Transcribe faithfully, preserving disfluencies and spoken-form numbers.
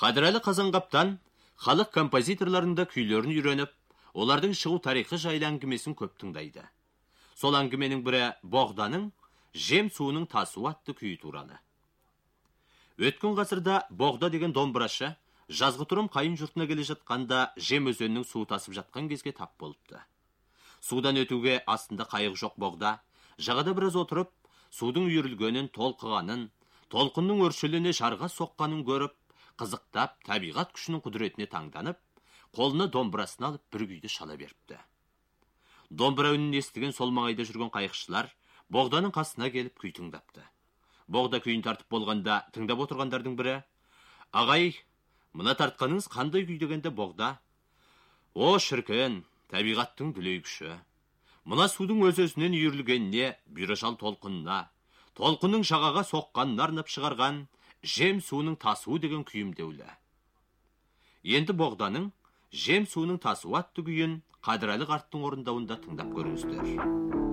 Қадірәлі Қазанғаптан халық композиторларында күйлерін үйреніп, олардың шығу тарихы жайлы әңгімесін көп тыңдайды. Сол әңгіменің бірі Боғданың «Жем суының тасуы» атты күйі туралы. Өткен ғасырда Боғда деген домбырашы жазғытұрым қайын жұртына келе жатқанда Жем өзенінің суы тасып жатқан кезге тап болыпты. Судан өтуге астында қайық жоқ Боғда, жағада біраз отырып, судың үйірілгенін, толқығанын, толқынның өршелене жарға соққанын көріп, қызықтап, табиғат күшінің құдіретіне таңданып, қолына домбырасын алып бір күйді шала беріпті. Домбыра үнін естіген сол маңайда жүрген қайықшылар Боғданың қасына келіп күй тыңдапты. Боғда күйін тартып болғанда тыңдап отырғандардың бірі: «Ағай, мына тартқаныңыз қандай күй?» дегенде Боғда: «О, шіркін, табиғаттың дүлей күші. Мына судың өз-өзінен үйірілгеніне, бұйрашал толқынына, толқынның жағаға соққанына арнап шығарған «Жем суының тасуы» деген күйімдеулі». Енді Боғданың «Жем суының тасуы» атты күйін Қадірәлі қарттың орындауында тыңдап көріңіздер.